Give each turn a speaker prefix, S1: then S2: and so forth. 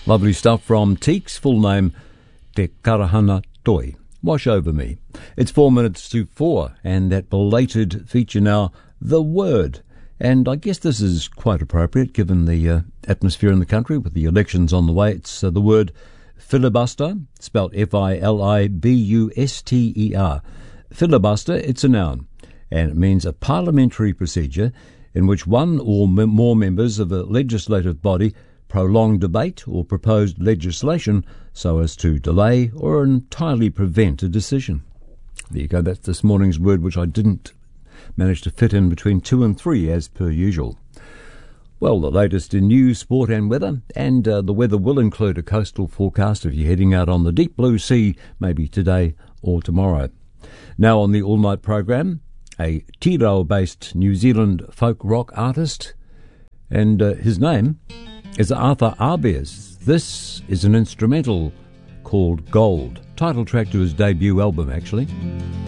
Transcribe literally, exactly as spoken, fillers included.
S1: Lovely stuff from Teeks, full name Te Karahana Toi. Wash Over Me. It's four minutes to four, and that belated feature now, The Word. And I guess this is quite appropriate given the uh, atmosphere in the country with the elections on the way. It's uh, the word filibuster, spelt F I L I B U S T E R. Filibuster, it's a noun, and it means a parliamentary procedure in which one or m- more members of a legislative body prolong debate or proposed legislation so as to delay or entirely prevent a decision. There you go, that's this morning's word, which I didn't manage to fit in between two and three as per usual. Well, the latest in news, sport and weather, and uh, the weather will include a coastal forecast if you're heading out on the deep blue sea, maybe today or tomorrow. Now on the all-night program, a Tirau-based New Zealand folk rock artist, and uh, his name is Arthur Arbeers. This is an instrumental called Gold, title track to his debut album, actually.